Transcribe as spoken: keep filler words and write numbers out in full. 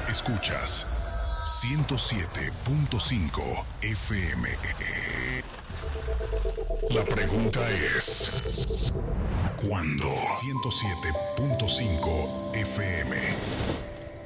Escuchas ciento siete punto cinco F M. La pregunta es, ¿cuándo? ciento siete punto cinco F M.